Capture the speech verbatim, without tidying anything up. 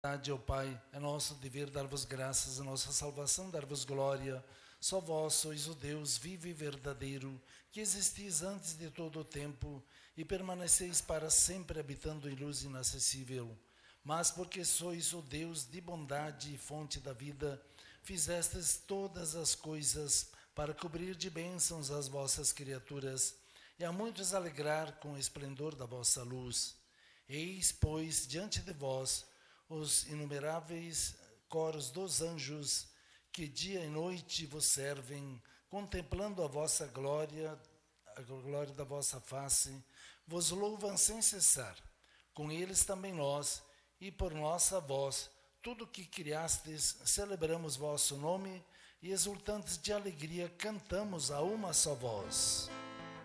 Ó Pai, é nosso dever dar-vos graças, a nossa salvação dar-vos glória. Só vós sois o Deus vivo e verdadeiro, que existis antes de todo o tempo e permaneceis para sempre habitando em luz inacessível. Mas porque sois o Deus de bondade e fonte da vida, fizestes todas as coisas para cobrir de bênçãos as vossas criaturas e a muitos alegrar com o esplendor da vossa luz. Eis, pois, diante de vós os inumeráveis coros dos anjos que dia e noite vos servem, contemplando a vossa glória, a glória da vossa face, vos louvam sem cessar. Com eles também nós, e por nossa voz, tudo o que criastes, celebramos vosso nome, e exultantes de alegria cantamos a uma só voz.